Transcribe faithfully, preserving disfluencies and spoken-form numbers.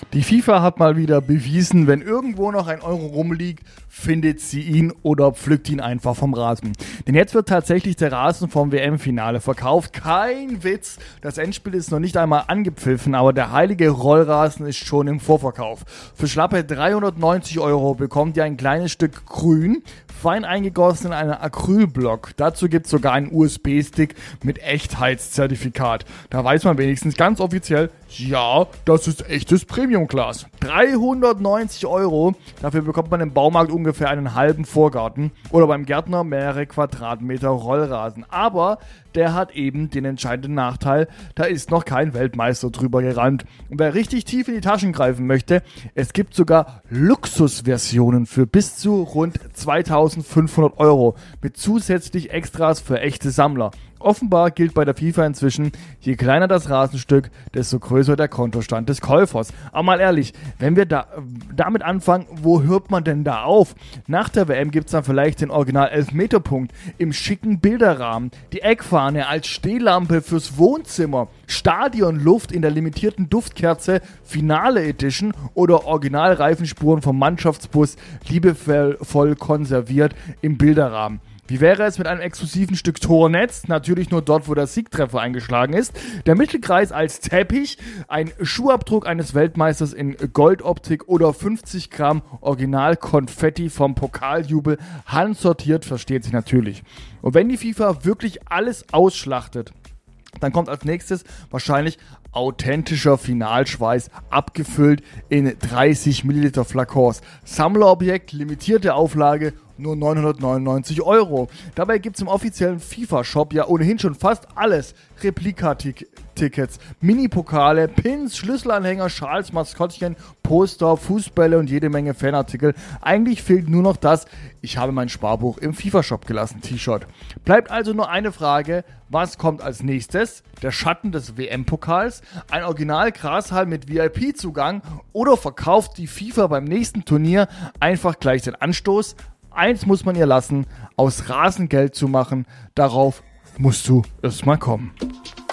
Die FIFA hat mal wieder bewiesen, wenn irgendwo noch ein Euro rumliegt, findet sie ihn oder pflückt ihn einfach vom Rasen. Denn jetzt wird tatsächlich der Rasen vom W M-Finale verkauft. Kein Witz, das Endspiel ist noch nicht einmal angepfiffen, aber der heilige Rollrasen ist schon im Vorverkauf. Für schlappe dreihundertneunzig Euro bekommt ihr ein kleines Stück Grün, fein eingegossen in einen Acrylblock. Dazu gibt es sogar einen U S B-Stick mit Echtheitszertifikat. Da weiß man wenigstens ganz offiziell, ja, das ist echtes Premium-Glas. dreihundertneunzig Euro, dafür bekommt man im Baumarkt ungefähr einen halben Vorgarten oder beim Gärtner mehrere Quadratmeter Rollrasen. Aber der hat eben den entscheidenden Nachteil, da ist noch kein Weltmeister drüber gerannt. Und wer richtig tief in die Taschen greifen möchte, es gibt sogar Luxusversionen für bis zu rund zweitausendfünfhundert Euro mit zusätzlich Extras für echte Sammler. Offenbar gilt bei der FIFA inzwischen, je kleiner das Rasenstück, desto größer der Kontostand des Käufers. Aber mal ehrlich, wenn wir da, damit anfangen, wo hört man denn da auf? Nach der W M gibt es dann vielleicht den Original-Elfmeter-Punkt im schicken Bilderrahmen, die Eckfahne als Stehlampe fürs Wohnzimmer, Stadionluft in der limitierten Duftkerze Finale Edition oder Originalreifenspuren vom Mannschaftsbus liebevoll konserviert im Bilderrahmen. Wie wäre es mit einem exklusiven Stück Tornetz? Natürlich nur dort, wo der Siegtreffer eingeschlagen ist. Der Mittelkreis als Teppich, ein Schuhabdruck eines Weltmeisters in Goldoptik oder fünfzig Gramm Original-Konfetti vom Pokaljubel, handsortiert, versteht sich natürlich. Und wenn die FIFA wirklich alles ausschlachtet, dann kommt als nächstes wahrscheinlich authentischer Finalschweiß, abgefüllt in dreißig Milliliter Flakons. Sammlerobjekt, limitierte Auflage, nur neunhundertneunundneunzig Euro. Dabei gibt es im offiziellen FIFA-Shop ja ohnehin schon fast alles. Replika-Tickets, Mini-Pokale, Pins, Schlüsselanhänger, Schals, Maskottchen, Poster, Fußbälle und jede Menge Fanartikel. Eigentlich fehlt nur noch das "Ich habe mein Sparbuch im FIFA-Shop gelassen" T-Shirt. Bleibt also nur eine Frage: Was kommt als nächstes? Der Schatten des W M-Pokals? Ein Original-Grashall mit V I P-Zugang? Oder verkauft die FIFA beim nächsten Turnier einfach gleich den Anstoß? Eins muss man ihr lassen: aus Rasen Geld zu machen. Darauf musst du erst mal kommen.